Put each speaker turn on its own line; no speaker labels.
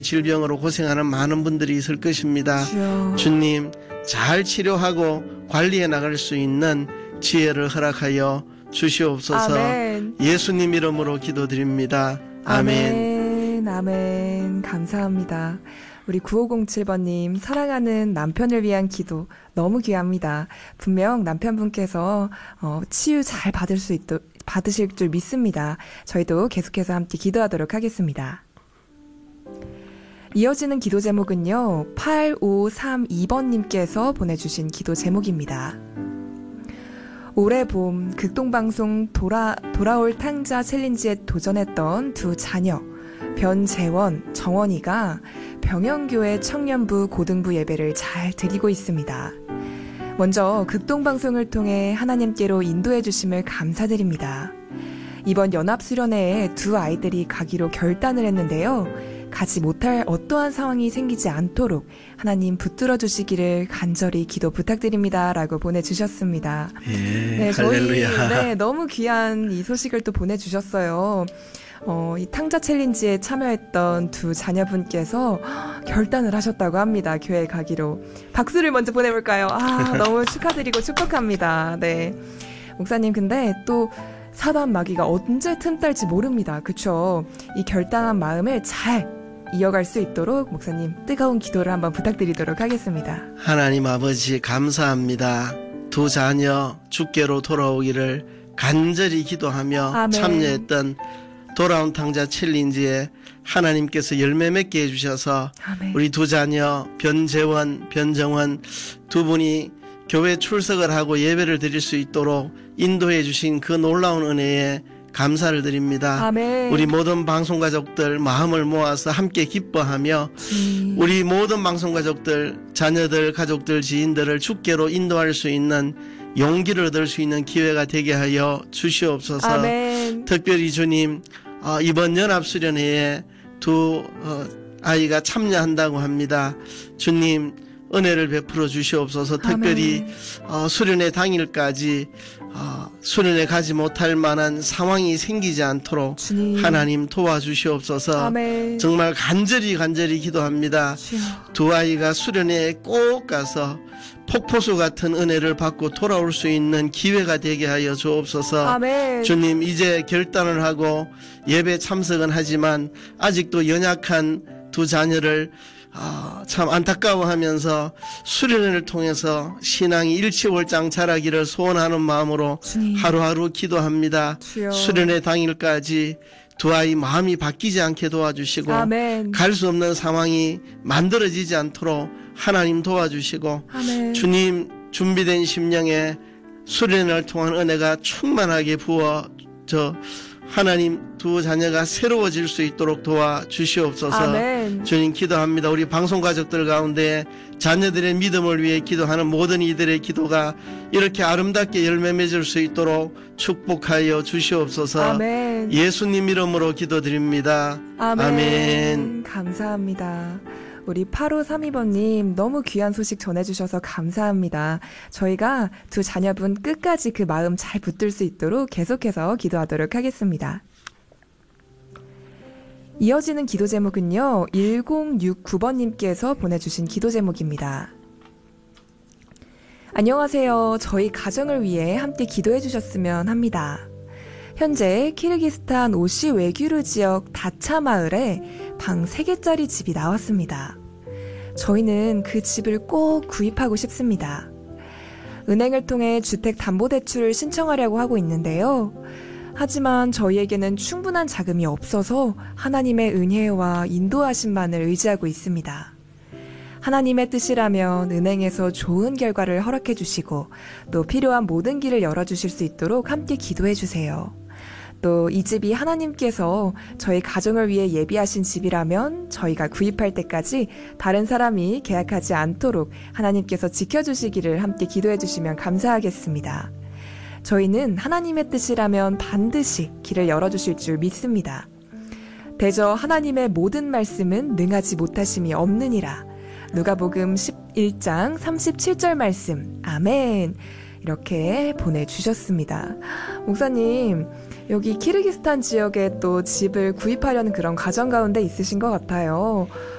질병으로 고생하는 많은 분들이 있을 것입니다. 주님, 잘 치료하고 관리해 나갈 수 있는 지혜를 허락하여 주시옵소서. 아멘. 예수님 이름으로 기도드립니다. 아멘.
아멘. 감사합니다. 우리 9507번님, 사랑하는 남편을 위한 기도 너무 귀합니다. 분명 남편분께서 치유 잘 받으실 줄 믿습니다. 저희도 계속해서 함께 기도하도록 하겠습니다. 이어지는 기도 제목은요, 8532번님께서 보내주신 기도 제목입니다. 올해 봄 극동방송 돌아올 탕자 챌린지에 도전했던 두 자녀 변재원, 정원이가 병영교회 청년부 고등부 예배를 잘 드리고 있습니다. 먼저 극동방송을 통해 하나님께로 인도해 주심을 감사드립니다. 이번 연합수련회에 두 아이들이 가기로 결단을 했는데요. 가지 못할 어떠한 상황이 생기지 않도록 하나님 붙들어 주시기를 간절히 기도 부탁드립니다. 라고 보내주셨습니다.
네, 할렐루야.
너무 귀한 이 소식을 또 보내주셨어요. 이 탕자 챌린지에 참여했던 두 자녀분께서 결단을 하셨다고 합니다. 교회에 가기로. 박수를 먼저 보내볼까요? 너무 축하드리고 축복합니다. 네. 목사님, 근데 또 사단 마귀가 언제 틈딸지 모릅니다. 그쵸? 이 결단한 마음을 잘 이어갈 수 있도록 목사님 뜨거운 기도를 한번 부탁드리도록 하겠습니다.
하나님 아버지 감사합니다. 두 자녀 주께로 돌아오기를 간절히 기도하며 아멘. 참여했던 돌아온 탕자 챌린지에 하나님께서 열매 맺게 해주셔서 아멘. 우리 두 자녀 변재원, 변정원 두 분이 교회 출석을 하고 예배를 드릴 수 있도록 인도해 주신 그 놀라운 은혜에 감사를 드립니다. 아멘. 우리 모든 방송가족들 마음을 모아서 함께 기뻐하며 우리 모든 방송가족들, 자녀들, 가족들, 지인들을 주께로 인도할 수 있는 용기를 얻을 수 있는 기회가 되게 하여 주시옵소서. 아멘. 특별히 주님, 이번 연합수련회에 두 아이가 참여한다고 합니다. 주님, 은혜를 베풀어 주시옵소서. 특별히 수련회 당일까지 수련회 가지 못할 만한 상황이 생기지 않도록 주님. 하나님 도와주시옵소서. 아멘. 정말 간절히 기도합니다. 주여. 두 아이가 수련회에 꼭 가서 폭포수 같은 은혜를 받고 돌아올 수 있는 기회가 되게 하여 주옵소서. 아멘. 주님, 이제 결단을 하고 예배 참석은 하지만 아직도 연약한 두 자녀를 참 안타까워하면서 수련회를 통해서 신앙이 일치월장 자라기를 소원하는 마음으로 주님. 하루하루 기도합니다. 주여. 수련회 당일까지 두 아이 마음이 바뀌지 않게 도와주시고 갈 수 없는 상황이 만들어지지 않도록 하나님 도와주시고 아멘. 주님, 준비된 심령에 수련회를 통한 은혜가 충만하게 부어져 하나님 두 자녀가 새로워질 수 있도록 도와주시옵소서. 아멘. 주님, 기도합니다. 우리 방송가족들 가운데 자녀들의 믿음을 위해 기도하는 모든 이들의 기도가 이렇게 아름답게 열매 맺을 수 있도록 축복하여 주시옵소서. 아멘. 예수님 이름으로 기도드립니다.
아멘.
아멘.
감사합니다. 우리 8532번님 너무 귀한 소식 전해주셔서 감사합니다. 저희가 두 자녀분 끝까지 그 마음 잘 붙들 수 있도록 계속해서 기도하도록 하겠습니다. 이어지는 기도 제목은요, 1069번님께서 보내주신 기도 제목입니다. 안녕하세요. 저희 가정을 위해 함께 기도해 주셨으면 합니다. 현재 키르기스탄 오시 외규르 지역 다차 마을에 방 3개짜리 집이 나왔습니다. 저희는 그 집을 꼭 구입하고 싶습니다. 은행을 통해 주택담보대출을 신청하려고 하고 있는데요. 하지만 저희에게는 충분한 자금이 없어서 하나님의 은혜와 인도하심만을 의지하고 있습니다. 하나님의 뜻이라면 은행에서 좋은 결과를 허락해 주시고 또 필요한 모든 길을 열어주실 수 있도록 함께 기도해 주세요. 또 이 집이 하나님께서 저희 가정을 위해 예비하신 집이라면 저희가 구입할 때까지 다른 사람이 계약하지 않도록 하나님께서 지켜주시기를 함께 기도해 주시면 감사하겠습니다. 저희는 하나님의 뜻이라면 반드시 길을 열어주실 줄 믿습니다. 대저 하나님의 모든 말씀은 능하지 못하심이 없느니라. 누가복음 11장 37절 말씀. 아멘. 이렇게 보내주셨습니다. 목사님, 여기 키르기스탄 지역에 또 집을 구입하려는 그런 가정 가운데 있으신 것 같아요.